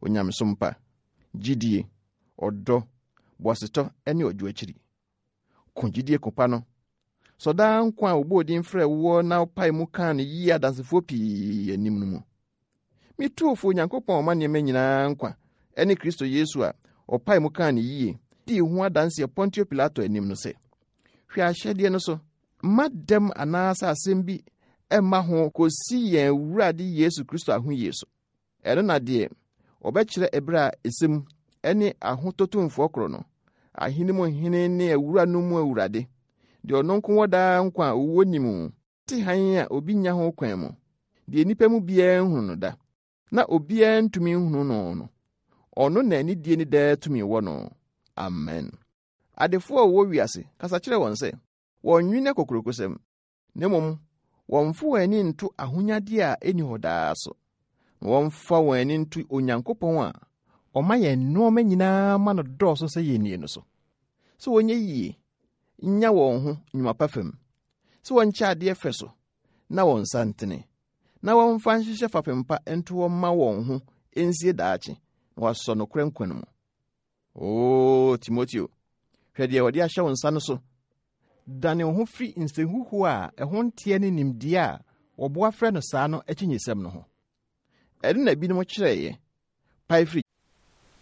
onyamesompa, gidie, odo, boaseto ene ojo akiri. Ko gidie kopa no. So da nkwa obodi mfrɛ wo na opai mu kan yi adansefo pii anim no mu. Mi tuofo Nyankopɔn ma ne nyina nkwa ene Kristo Yesu a opai mu kan yi di hu adanse Pontio Pilato anim no se. Hwe ahyɛde no so, madam anasa asɛm bi emma ho kosi yɛn Awurade Yesu Kristo aho Yesu. Ɛno na de obɛkyerɛ ebra esem ene ahototomfo koro no. Ahene mu hene ne awura no mu awurade. De ono nko woda nkwa owo nimu. Ti han a obi nya ho kwan mu. De nipa mu bia hu no da. Na obia ntumi hu no. Ono na ni die ni da tumi wo no. Amen. Adefo a wo wiase kasa kyerɛ wɔn sɛ wɔnwene kokrokosɛm. Nemom wɔmfo ani nto ahonyade a eni hoda so. Wɔmfa wɔn ani nto Onyankopɔn a ɔma yɛn nneɛma nyinaa ma no dɔɔso sɛ yɛnie no so. So wonye yie nya wɔn ho nnwuma pa fam. So wɔnkyɛ ade fɛ so na wɔn santene. Na wɔmfa nhyehyɛ fapempa ento wɔma wɔn ho ensie daakye na wasɔ no krenkwan mu. Oh Timoteo, hwɛ deɛ wɔde ahyɛ wo nsa no so. Dane wo ho firi nsehuhu a ɛho nteɛ ne nimdeɛ a wɔboa frɛ no saa no akyinyesɛm no ho. Ɛno na binom kyerɛeɛ pae firi